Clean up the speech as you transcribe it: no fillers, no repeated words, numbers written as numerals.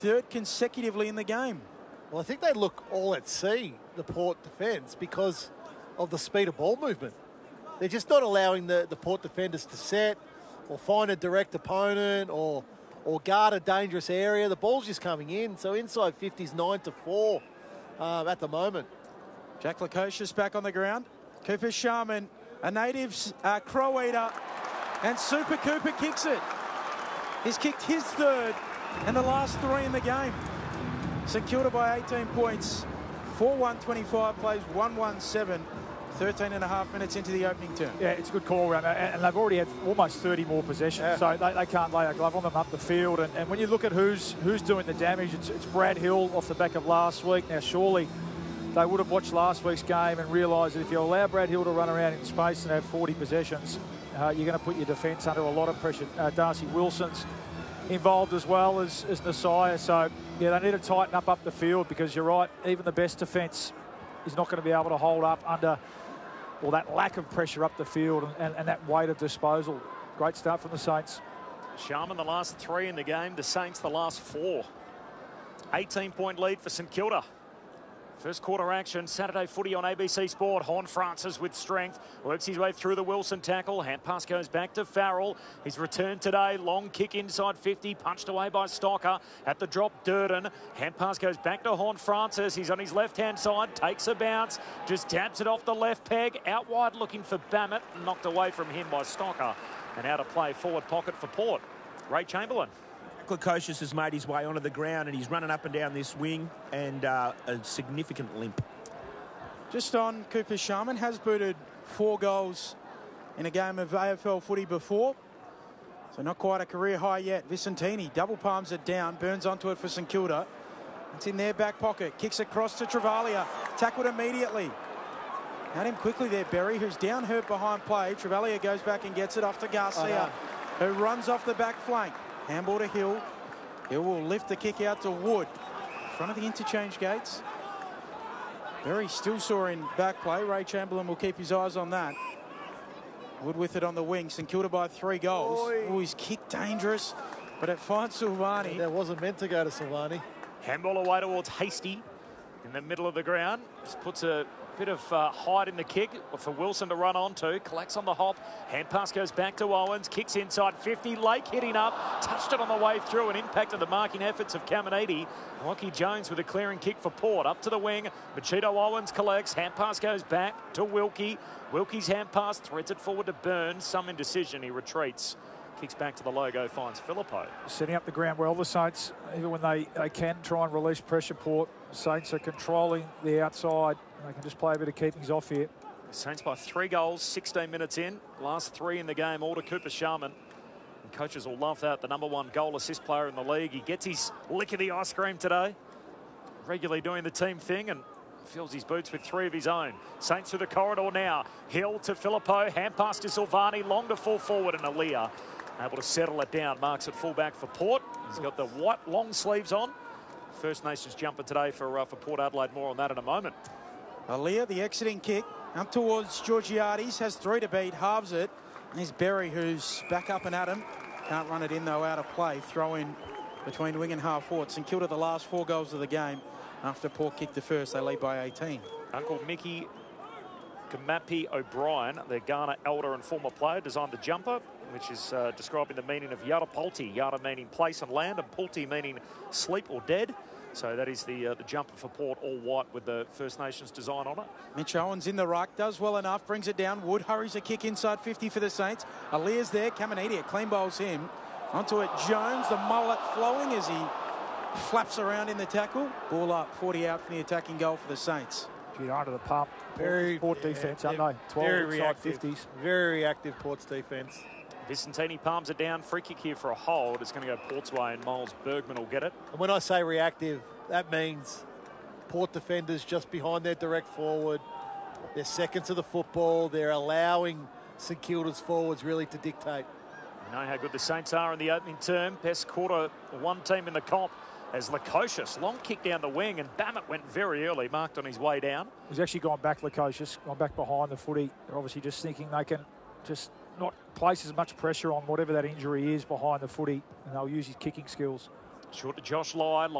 third consecutively in the game. Well, I think they look all at sea, the Port defence, because of the speed of ball movement. They're just not allowing the Port defenders to set or find a direct opponent or guard a dangerous area. The ball's just coming in. So inside 50's 9-4 at the moment. Jack Lukosius back on the ground. Cooper Sharman, a native crow eater, and Super Cooper kicks it. He's kicked his third and the last three in the game. St Kilda by 18 points. 4-1-25 plays 1-1-7. 13 and a half minutes into the opening term. Yeah, it's a good call, Ram, and they've already had almost 30 more possessions, so they can't lay a glove on them up the field. And when you look at who's doing the damage, it's Brad Hill off the back of last week. Now, surely they would have watched last week's game and realised that if you allow Brad Hill to run around in space and have 40 possessions, you're going to put your defence under a lot of pressure. Darcy Wilson's involved as well as Nasiah. So, yeah, they need to tighten up the field, because you're right, even the best defence is not going to be able to hold up under that lack of pressure up the field and that weight of disposal. Great start from the Saints. Sharman the last three in the game, the Saints the last four. 18-point lead for St Kilda. First quarter action, Saturday footy on ABC Sport. Horne-Francis with strength, works his way through the Wilson tackle. Hand pass goes back to Farrell. He's returned today, long kick inside 50, punched away by Stocker. At the drop, Durden. Hand pass goes back to Horne-Francis. He's on his left-hand side, takes a bounce, just dabs it off the left peg. Out wide looking for Bammett, knocked away from him by Stocker. And out of play, forward pocket for Port. Ray Chamberlain. Lukosius has made his way onto the ground and he's running up and down this wing, and a significant limp. Just on, Cooper Sharman has booted 4 goals in a game of AFL footy before. So not quite a career high yet. Vicentini double palms it down, burns onto it for St Kilda. It's in their back pocket, kicks across to Travalia, tackled immediately. At him quickly there, Berry, who's down hurt behind play. Travalia goes back and gets it off to Garcia, who runs off the back flank. Handball to Hill. Hill will lift the kick out to Wood. In front of the interchange gates. Berry still saw in back play. Ray Chamberlain will keep his eyes on that. Wood with it on the wing. St Kilda by 3 goals. Oh, his kick dangerous, but it finds Silvani. That wasn't meant to go to Silvani. Handball away towards Hasty in the middle of the ground. Just puts a bit of height in the kick for Wilson to run onto. Collects on the hop. Hand pass goes back to Owens. Kicks inside 50. Lake hitting up. Touched it on the way through and impacted the marking efforts of Caminiti. Lockie Jones with a clearing kick for Port. Up to the wing. Machito Owens collects. Hand pass goes back to Wilkie. Wilkie's hand pass threads it forward to Burns. Some indecision. He retreats. Kicks back to the logo. Finds Filippo. Setting up the ground well, the Saints. Even when they can try and release pressure, Port. Saints are controlling the outside. They can just play a bit of keepings off here. Saints by 3 goals, 16 minutes in. Last 3 in the game, all to Cooper Sharman. And coaches will love that. The #1 goal assist player in the league. He gets his lick of the ice cream today. Regularly doing the team thing and fills his boots with 3 of his own. Saints through the corridor now. Hill to Filippo. Hand pass to Silvani. Long to full forward, and Aaliyah able to settle it down. Marks at fullback for Port. He's got the white long sleeves on. First Nations jumper today for Port Adelaide. More on that in a moment. Aaliyah, the exiting kick, up towards Georgiades, has 3 to beat, halves it. And there's Berry, who's back up and at him. Can't run it in, though, out of play. Throw in between wing and half forward. St Kilda the last 4 goals of the game. After Port kicked the first, they lead by 18. Uncle Mickey Kamapi O'Brien, the Ghana elder and former player, designed the jumper, which is describing the meaning of Yada Pulti. Yada meaning place and land, and Pulti meaning sleep or dead. So that is the jumper for Port, all white with the First Nations design on it. Mitch Owens in the ruck, does well enough, brings it down. Wood hurries a kick inside 50 for the Saints. Aaliyah's there, Caminiti clean bowls him. Onto it, Jones, the mullet flowing as he flaps around in the tackle. Ball up, 40 out from the attacking goal for the Saints. Get under the pump. Very Port defence, aren't they? 12 very inside reactive. 50s. Very reactive Port's defence. Vicentini palms it down. Free kick here for a hold. It's going to go Port's way, and Miles Bergman will get it. And when I say reactive, that means Port defenders just behind their direct forward. They're second to the football. They're allowing St Kilda's forwards really to dictate. You know how good the Saints are in the opening term. Best quarter-1 team in the comp as Lukosius. Long kick down the wing, and Bammett went very early, marked on his way down. He's actually gone back, Lukosius, gone back behind the footy. They're obviously just thinking they can just not place as much pressure on whatever that injury is behind the footy, and they'll use his kicking skills. Short to Josh Lye.